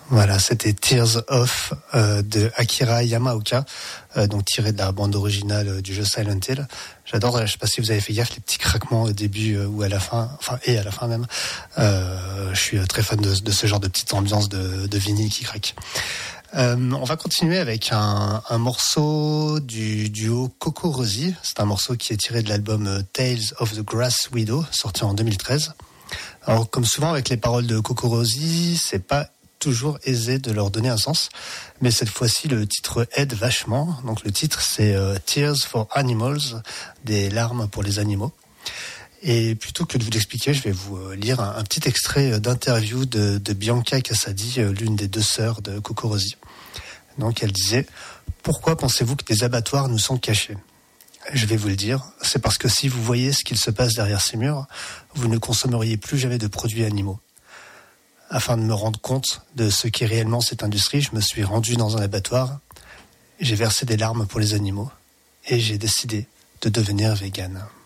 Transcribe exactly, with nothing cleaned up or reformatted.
Voilà, c'était Tears Off euh, de Akira Yamaoka, euh, donc tiré de la bande originale euh, du jeu Silent Hill. J'adore, je sais pas si vous avez fait gaffe, les petits craquements au début euh, ou à la fin, enfin et à la fin même. Euh, je suis très fan de, de ce genre de petite ambiance de, de vinyle qui craque. Euh, on va continuer avec un, un morceau du duo CocoRosie. C'est un morceau qui est tiré de l'album Tales of the Grass Widow, sorti en deux mille treize. Alors, comme souvent avec les paroles de CocoRosie, c'est pas toujours aisé de leur donner un sens, mais cette fois-ci le titre aide vachement. Donc le titre c'est euh, Tears for Animals, des larmes pour les animaux. Et plutôt que de vous l'expliquer, je vais vous euh, lire un, un petit extrait d'interview de, de Bianca Cassadi, euh, l'une des deux sœurs de CocoRosie. Donc elle disait: pourquoi pensez-vous que des abattoirs nous sont cachés ? Je vais vous le dire, c'est parce que si vous voyez ce qu'il se passe derrière ces murs, vous ne consommeriez plus jamais de produits animaux. Afin de me rendre compte de ce qu'est réellement cette industrie, je me suis rendu dans un abattoir, j'ai versé des larmes pour les animaux et j'ai décidé de devenir végane.